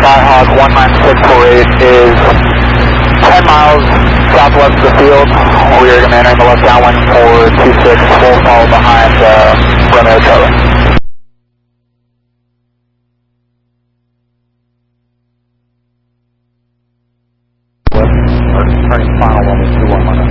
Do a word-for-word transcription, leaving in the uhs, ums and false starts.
Skyhawk one nine six four eight is ten miles southwest of the field. We are going to enter the left downwind for two six, full follow behind uh, Romeo Charlie. Turning final level two one one.